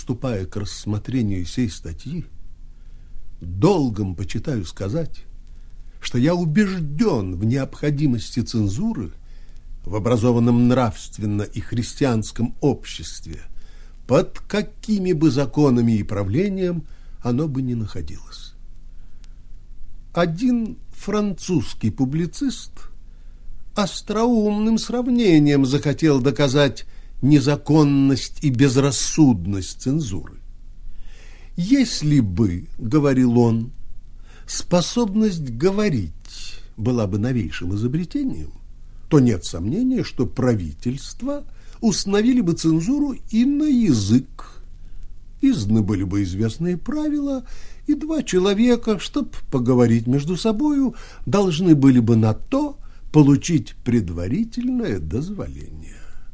приступая к рассмотрению сей статьи, долгом почитаю сказать, что я убежден в необходимости цензуры в образованном нравственно и христианском обществе, под какими бы законами и правлением оно бы ни находилось. Один французский публицист остроумным сравнением захотел доказать незаконность и безрассудность цензуры. Если бы, говорил он, способность говорить была бы новейшим изобретением, то нет сомнения, что правительства установили бы цензуру и на язык. Изданы были бы известные правила, и два человека, чтоб поговорить между собою, должны были бы на то получить предварительное дозволение.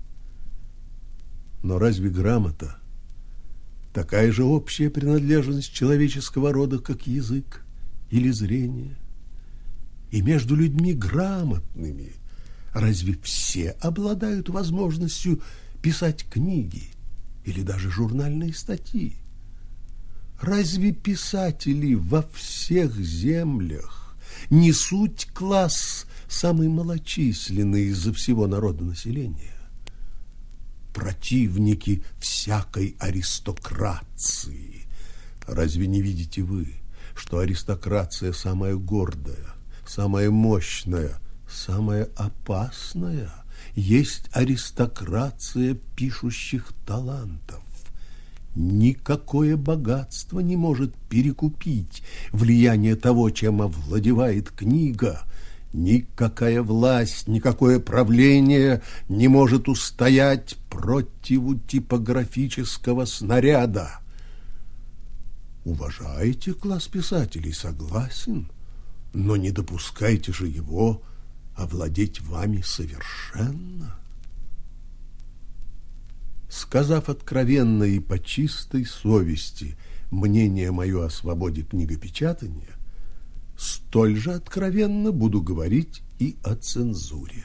Но разве грамота такая же общая принадлежность человеческого рода, как язык или зрение? И между людьми грамотными разве все обладают возможностью писать книги или даже журнальные статьи? Разве писатели во всех землях не суть класс самый малочисленный из-за всего народонаселения? Противники всякой аристократии. Разве не видите вы, что аристократия самая гордая, самая мощная, самая опасная есть аристократия пишущих талантов? Никакое богатство не может перекупить влияние того, чем овладевает книга. Никакая власть, никакое правление не может устоять против типографического снаряда. Уважайте класс писателей, согласен, но не допускайте же его овладеть вами совершенно. Сказав откровенно и по чистой совести мнение мое о свободе книгопечатания, столь же откровенно буду говорить и о цензуре.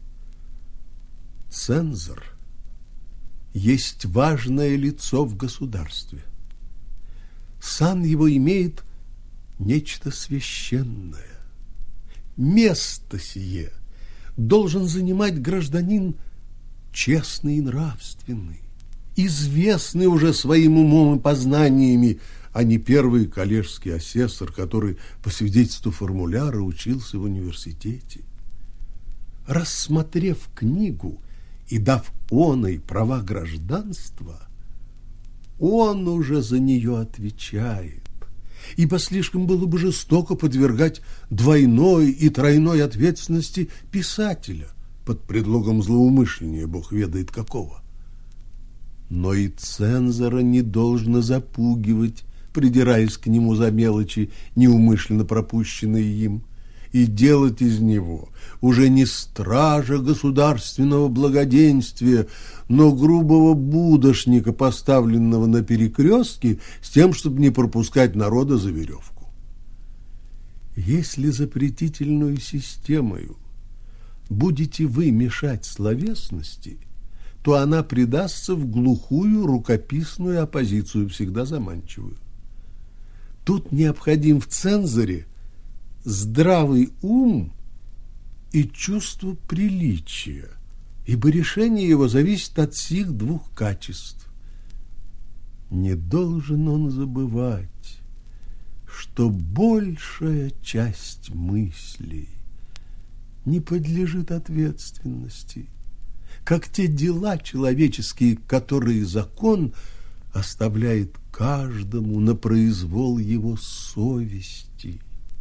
Цензор есть важное лицо в государстве. Сан его имеет нечто священное. Место сие должен занимать гражданин честный и нравственный, известный уже своим умом и познаниями, а не первый коллежский асессор, который по свидетельству формуляра учился в университете. Рассмотрев книгу и дав оной права гражданства, он уже за нее отвечает, ибо слишком было бы жестоко подвергать двойной и тройной ответственности писателя под предлогом злоумышления, бог ведает какого. Но и цензора не должно запугивать, придираясь к нему за мелочи, неумышленно пропущенные им, и делать из него уже не стража государственного благоденствия, но грубого будошника, поставленного на перекрестке с тем, чтобы не пропускать народа за веревку. Если запретительную системою будете вы мешать словесности, то она предастся в глухую рукописную оппозицию, всегда заманчивую. Тут необходим в цензоре здравый ум и чувство приличия, ибо решение его зависит от сих двух качеств. Не должен он забывать, что большая часть мыслей не подлежит ответственности, как те дела человеческие, которые закон оставляет каждому на произвол его совести.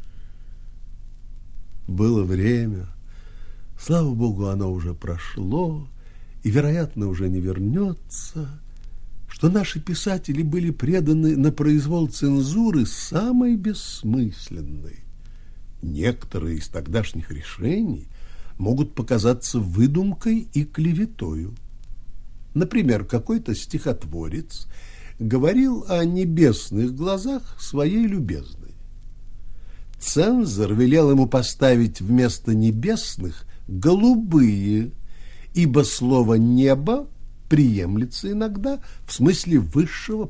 Было время, слава Богу, оно уже прошло и, вероятно, уже не вернется, что наши писатели были преданы на произвол цензуры самой бессмысленной. Некоторые из тогдашних решений могут показаться выдумкой и клеветою. Например, какой-то стихотворец говорил о небесных глазах своей любезной. Цензор велел ему поставить вместо небесных голубые, ибо слово «небо» приемлется иногда в смысле высшего